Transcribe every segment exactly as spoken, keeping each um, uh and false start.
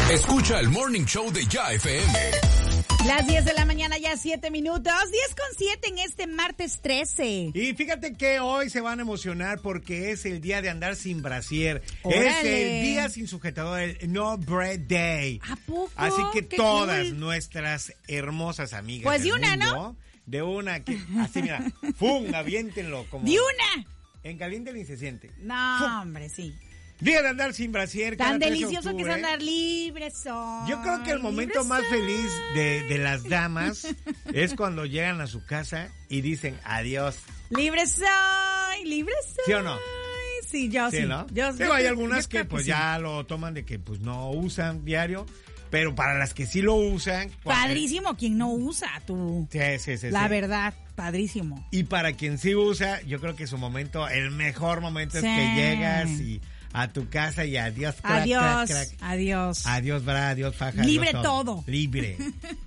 Escucha el Morning Show de Ya F M. Las diez de la mañana, ya siete minutos, diez con siete en este martes trece. Y fíjate que hoy se van a emocionar porque es el día de andar sin brasier. ¡Órale! Es el día sin sujetador, el No Bread Day. ¿A poco? Así que ¡Qué todas cool! nuestras hermosas amigas Pues del de una, mundo, ¿no? De una, que, así mira, ¡fum! Aviéntenlo como... ¡De una! En caliente ni se siente. No, ¡Fum! hombre, sí. Día de andar sin brasier. Tan cada tres de delicioso que es octubre. andar libre soy. Yo creo que el momento libre más soy. feliz de, de las damas es cuando llegan a su casa y dicen adiós. Libre soy, libre soy. ¿Sí o no? Sí, yo sí. Sí, ¿no? Yo, Digo, yo hay creo- algunas yo que creo pues sí. ya lo toman de que pues no usan diario, pero para las que sí lo usan... cuando- Padrísimo quien no usa, tú. Sí, sí, sí. La sí. verdad, padrísimo. Y para quien sí usa, yo creo que su momento, el mejor momento Sí. es que llegas y a tu casa y adiós, crack, Adiós, crack, crack. adiós. Adiós, bra, adiós, faja. Libre adiós todo. Libre.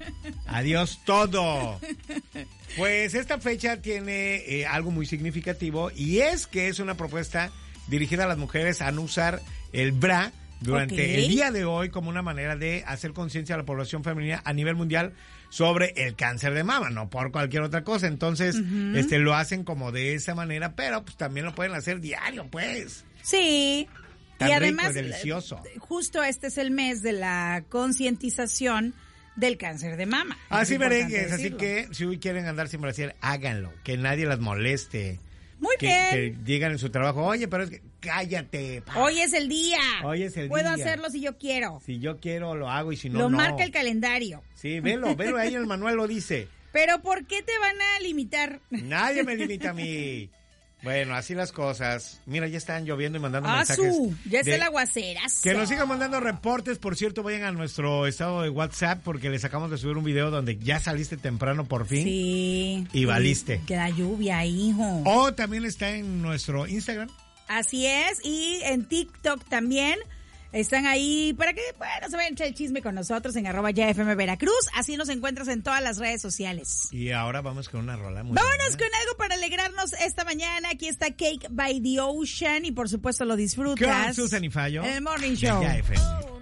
Adiós todo. Pues esta fecha tiene eh, algo muy significativo y es que es una propuesta dirigida a las mujeres a no usar el bra durante Ok. el día de hoy como una manera de hacer conciencia a la población femenina a nivel mundial sobre el cáncer de mama, no por cualquier otra cosa. Entonces, Ujú. este lo hacen como de esa manera, pero pues también lo pueden hacer diario, pues. Sí. Tan y rico además, y delicioso. eh, justo este es el mes de la concientización del cáncer de mama. Así Es importante merengues, así decirlo. que si hoy quieren andar sin brasier, háganlo, que nadie las moleste. Muy que, bien. que digan en su trabajo, oye, pero es que cállate. pa. Hoy es el día. Hoy es el Puedo día. hacerlo si yo quiero. Si yo quiero, lo hago y si no, Lo no. marca el calendario. Sí, velo, velo ahí, el manual lo dice. Pero ¿por qué te van a limitar? Nadie me limita a mí. Bueno, así las cosas. Mira, ya están lloviendo y mandando Ah, mensajes. su, ya es de- el aguacerazo. Que nos sigan mandando reportes. Por cierto, vayan a nuestro estado de WhatsApp porque les acabamos de subir un video donde ya saliste temprano por fin. Sí. Y valiste. Que la lluvia, hijo. O también está en nuestro Instagram. Así es. Y en TikTok también. Están ahí para que, bueno, se vayan a echar el chisme con nosotros en arroba ya F M Veracruz. Así nos encuentras en todas las redes sociales. Y ahora vamos con una rola muy Vámonos buena. con algo para alegrarnos esta mañana. Aquí está Cake by the Ocean y por supuesto lo disfrutas. Con Susan y Fallo. El Morning de Show. Ya F M.